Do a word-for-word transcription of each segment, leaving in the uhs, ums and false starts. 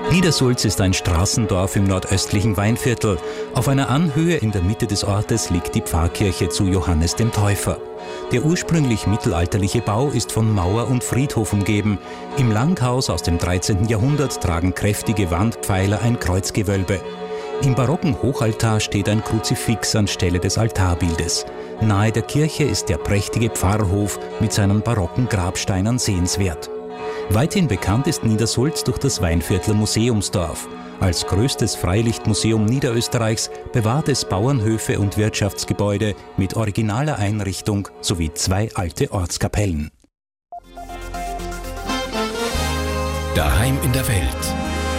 Niedersulz ist ein Straßendorf im nordöstlichen Weinviertel. Auf einer Anhöhe in der Mitte des Ortes liegt die Pfarrkirche zu Johannes dem Täufer. Der ursprünglich mittelalterliche Bau ist von Mauer und Friedhof umgeben. Im Langhaus aus dem dreizehnten Jahrhundert tragen kräftige Wandpfeiler ein Kreuzgewölbe. Im barocken Hochaltar steht ein Kruzifix anstelle des Altarbildes. Nahe der Kirche ist der prächtige Pfarrhof mit seinen barocken Grabsteinen sehenswert. Weithin bekannt ist Niedersulz durch das Weinviertler Museumsdorf. Als größtes Freilichtmuseum Niederösterreichs bewahrt es Bauernhöfe und Wirtschaftsgebäude mit originaler Einrichtung sowie zwei alte Ortskapellen. Daheim in der Welt.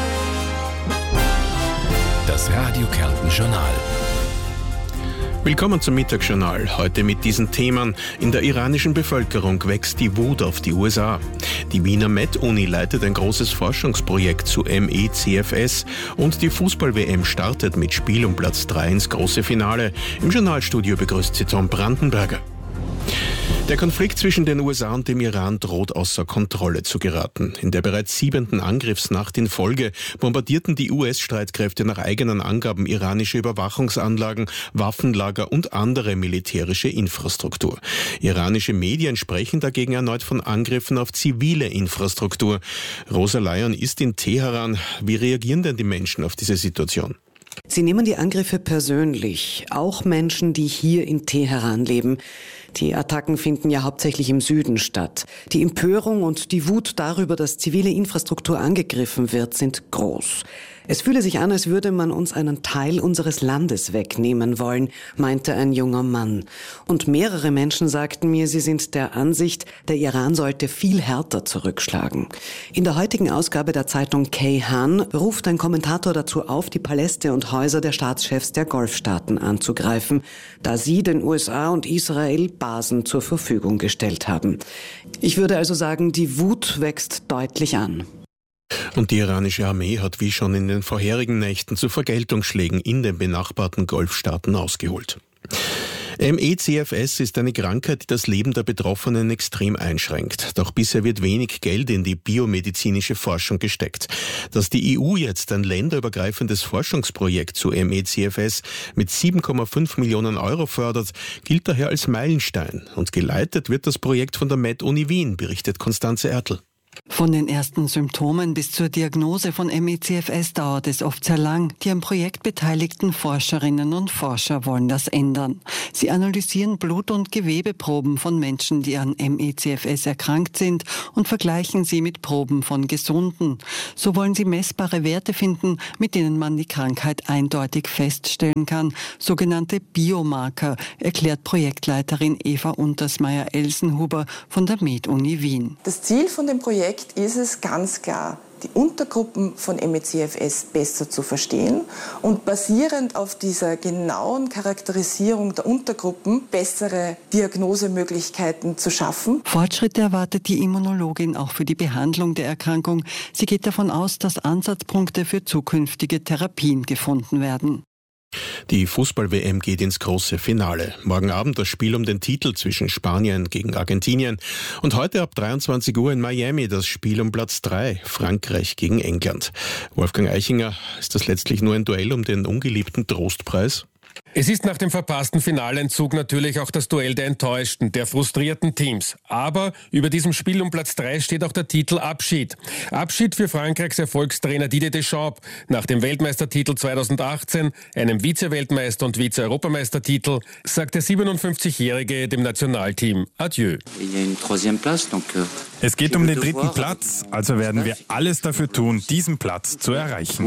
Das Radio Kärnten Journal. Willkommen zum Mittagsjournal. Heute mit diesen Themen. In der iranischen Bevölkerung wächst die Wut auf die U S A. Die Wiener Med-Uni leitet ein großes Forschungsprojekt zu M E C F S und die Fußball-W M startet mit Spiel um Platz drei ins große Finale. Im Journalstudio begrüßt sie Tom Brandenberger. Der Konflikt zwischen den U S A und dem Iran droht außer Kontrolle zu geraten. In der bereits siebenten Angriffsnacht in Folge bombardierten die U S-Streitkräfte nach eigenen Angaben iranische Überwachungsanlagen, Waffenlager und andere militärische Infrastruktur. Iranische Medien sprechen dagegen erneut von Angriffen auf zivile Infrastruktur. Rosa Lyon ist in Teheran. Wie reagieren denn die Menschen auf diese Situation? Sie nehmen die Angriffe persönlich, auch Menschen, die hier in Teheran leben. Die Attacken finden ja hauptsächlich im Süden statt. Die Empörung und die Wut darüber, dass zivile Infrastruktur angegriffen wird, sind groß. Es fühle sich an, als würde man uns einen Teil unseres Landes wegnehmen wollen, meinte ein junger Mann. Und mehrere Menschen sagten mir, sie sind der Ansicht, der Iran sollte viel härter zurückschlagen. In der heutigen Ausgabe der Zeitung Kayhan ruft ein Kommentator dazu auf, die Paläste und Häuser der Staatschefs der Golfstaaten anzugreifen, da sie den U S A und Israel Basen zur Verfügung gestellt haben. Ich würde also sagen, die Wut wächst deutlich an. Und die iranische Armee hat wie schon in den vorherigen Nächten zu Vergeltungsschlägen in den benachbarten Golfstaaten ausgeholt. M E C F S ist eine Krankheit, die das Leben der Betroffenen extrem einschränkt. Doch bisher wird wenig Geld in die biomedizinische Forschung gesteckt. Dass die E U jetzt ein länderübergreifendes Forschungsprojekt zu M E C F S mit sieben Komma fünf Millionen Euro fördert, gilt daher als Meilenstein. Und geleitet wird das Projekt von der Med-Uni Wien, berichtet Konstanze Ertl. Von den ersten Symptomen bis zur Diagnose von M E C F S dauert es oft sehr lang. Die am Projekt beteiligten Forscherinnen und Forscher wollen das ändern. Sie analysieren Blut- und Gewebeproben von Menschen, die an M E C F S erkrankt sind und vergleichen sie mit Proben von Gesunden. So wollen sie messbare Werte finden, mit denen man die Krankheit eindeutig feststellen kann. Sogenannte Biomarker, erklärt Projektleiterin Eva Untersmeier-Elsenhuber von der Med-Uni Wien. Das Ziel von dem Projekt ist es ganz klar, die Untergruppen von M E C F S besser zu verstehen und basierend auf dieser genauen Charakterisierung der Untergruppen bessere Diagnosemöglichkeiten zu schaffen. Fortschritte erwartet die Immunologin auch für die Behandlung der Erkrankung. Sie geht davon aus, dass Ansatzpunkte für zukünftige Therapien gefunden werden. Die Fußball-W M geht ins große Finale. Morgen Abend das Spiel um den Titel zwischen Spanien gegen Argentinien. Und heute ab dreiundzwanzig Uhr in Miami das Spiel um Platz drei, Frankreich gegen England. Wolfgang Eichinger, ist das letztlich nur ein Duell um den ungeliebten Trostpreis? Es ist nach dem verpassten Finaleinzug natürlich auch das Duell der enttäuschten, der frustrierten Teams. Aber über diesem Spiel um Platz drei steht auch der Titel Abschied. Abschied für Frankreichs Erfolgstrainer Didier Deschamps nach dem Weltmeistertitel zweitausendachtzehn, einem Vize-Weltmeister- und Vize-Europameistertitel, sagt der siebenundfünfzigjährige dem Nationalteam Adieu. Es geht um den dritten Platz, also werden wir alles dafür tun, diesen Platz zu erreichen.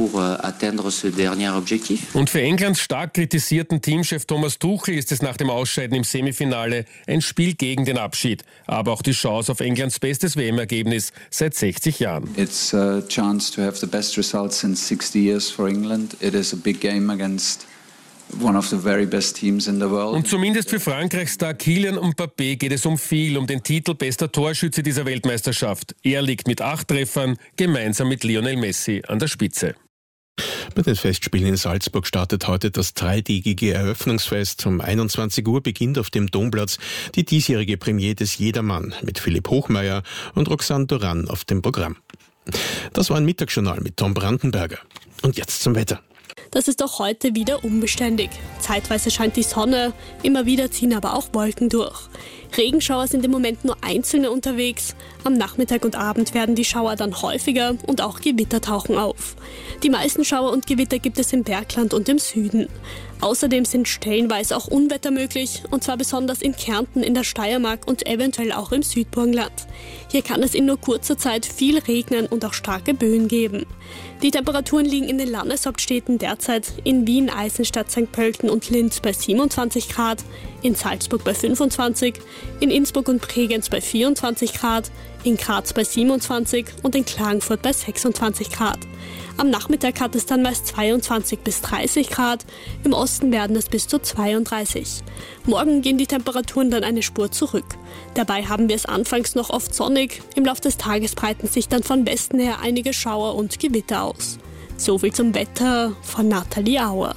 Und für Englands stark kritisierten Teamchef Thomas Tuchel ist es nach dem Ausscheiden im Semifinale ein Spiel gegen den Abschied, aber auch die Chance auf Englands bestes W M-Ergebnis seit sechzig Jahren. It's a chance to have the best results since sixty years for England. It is a big game against one of the very best teams in the world. Und zumindest für Frankreichs-Star Kylian Mbappé geht es um viel, um den Titel bester Torschütze dieser Weltmeisterschaft. Er liegt mit acht Treffern gemeinsam mit Lionel Messi an der Spitze. Bei den Festspielen in Salzburg startet heute das dreitägige Eröffnungsfest. Um einundzwanzig Uhr beginnt auf dem Domplatz die diesjährige Premiere des Jedermann mit Philipp Hochmeier und Roxane Doran auf dem Programm. Das war ein Mittagsjournal mit Tom Brandenberger. Und jetzt zum Wetter. Das ist auch heute wieder unbeständig. Zeitweise scheint die Sonne, immer wieder ziehen aber auch Wolken durch. Regenschauer sind im Moment nur einzelne unterwegs. Am Nachmittag und Abend werden die Schauer dann häufiger und auch Gewitter tauchen auf. Die meisten Schauer und Gewitter gibt es im Bergland und im Süden. Außerdem sind stellenweise auch Unwetter möglich, und zwar besonders in Kärnten, in der Steiermark und eventuell auch im Südburgenland. Hier kann es in nur kurzer Zeit viel regnen und auch starke Böen geben. Die Temperaturen liegen in den Landeshauptstädten derzeit in Wien, Eisenstadt, Sankt Pölten und Linz bei siebenundzwanzig Grad, in Salzburg bei fünfundzwanzig, in Innsbruck und Bregenz bei vierundzwanzig Grad, in Graz bei siebenundzwanzig und in Klagenfurt bei sechsundzwanzig Grad. Am Nachmittag hat es dann meist zweiundzwanzig bis dreißig Grad, im Osten werden es bis zu zweiunddreißig. Morgen gehen die Temperaturen dann eine Spur zurück. Dabei haben wir es anfangs noch oft sonnig, im Laufe des Tages breiten sich dann von Westen her einige Schauer und Gewitter aus. So viel zum Wetter von Nathalie Auer.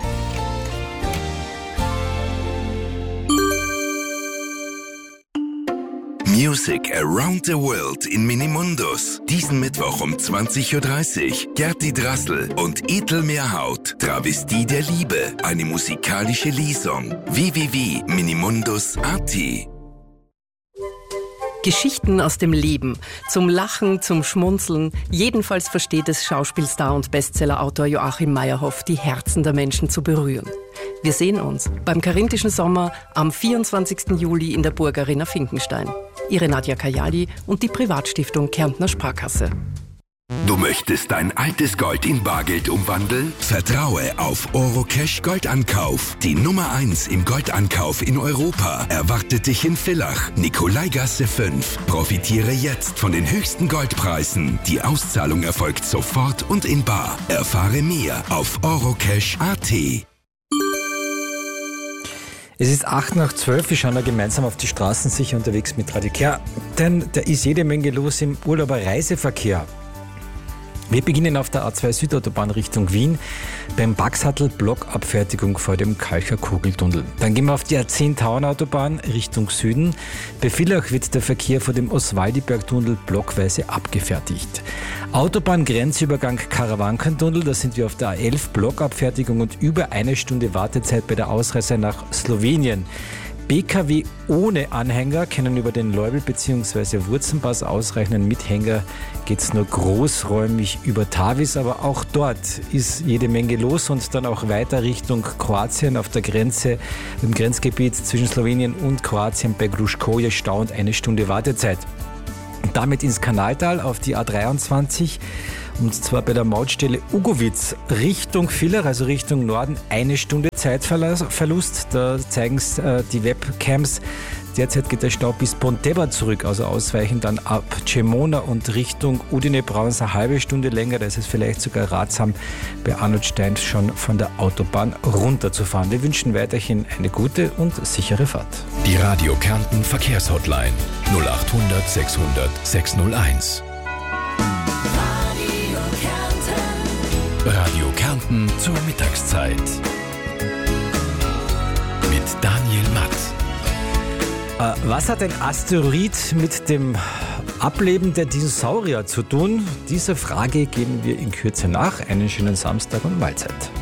Music Around the World in Minimundus. Diesen Mittwoch um zwanzig Uhr dreißig. Gerti Drassel und Ethel Mehrhaut. Travestie der Liebe. Eine musikalische Lesung. w w w punkt minimundus punkt a t. Geschichten aus dem Leben. Zum Lachen, zum Schmunzeln. Jedenfalls versteht es Schauspielstar und Bestsellerautor Joachim Meyerhoff, die Herzen der Menschen zu berühren. Wir sehen uns beim Karinthischen Sommer am vierundzwanzigsten Juli in der Burg Arena Finkenstein. Ihre Nadja Kajali und die Privatstiftung Kärntner Sparkasse. Du möchtest dein altes Gold in Bargeld umwandeln? Vertraue auf Orocash Goldankauf. Die Nummer eins im Goldankauf in Europa erwartet dich in Villach, Nikolaigasse fünf. Profitiere jetzt von den höchsten Goldpreisen. Die Auszahlung erfolgt sofort und in bar. Erfahre mehr auf orocash punkt a t. Es ist acht nach zwölf, wir schauen da gemeinsam auf die Straßen, sicher unterwegs mit Radio K, denn da ist jede Menge los im Urlauber-Reiseverkehr. Wir beginnen auf der A zwei Südautobahn Richtung Wien beim Baxhatl Blockabfertigung vor dem Kalcher Kugeltunnel. Dann gehen wir auf die A zehn Tauernautobahn Richtung Süden. Bei Villach wird der Verkehr vor dem Oswaldibergtunnel blockweise abgefertigt. Autobahn-Grenzübergang Karawankentunnel, da sind wir auf der A elf Blockabfertigung und über eine Stunde Wartezeit bei der Ausreise nach Slowenien. B K W ohne Anhänger können über den Leubel bzw. Wurzenpass ausreichen. Mit Hänger geht es nur großräumig über Tavis, aber auch dort ist jede Menge los und dann auch weiter Richtung Kroatien auf der Grenze, im Grenzgebiet zwischen Slowenien und Kroatien bei Gruškoje Stau und eine Stunde Wartezeit. Und damit ins Kanaltal auf die A dreiundzwanzig. Und zwar bei der Mautstelle Ugowitz Richtung Villach, also Richtung Norden, eine Stunde Zeitverlust. Da zeigen es äh, die Webcams. Derzeit geht der Stau bis Pontebba zurück, also ausweichen dann ab Cemona und Richtung Udine brauchen es eine halbe Stunde länger. Da ist es vielleicht sogar ratsam, bei Arnold Stein schon von der Autobahn runterzufahren. Wir wünschen weiterhin eine gute und sichere Fahrt. Die Radio Kärnten Verkehrshotline null achthundert sechshundert sechshunderteins. Radio Kärnten zur Mittagszeit. Mit Daniel Matt. Äh, was hat ein Asteroid mit dem Ableben der Dinosaurier zu tun? Dieser Frage geben wir in Kürze nach. Einen schönen Samstag und Mahlzeit.